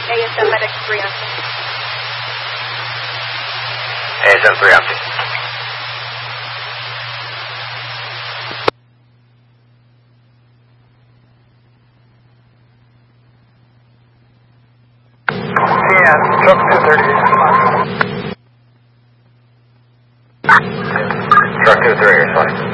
ASM Medic 3 on scene. ASM 3 on scene. Yeah, truck 230. Truck 230, responding.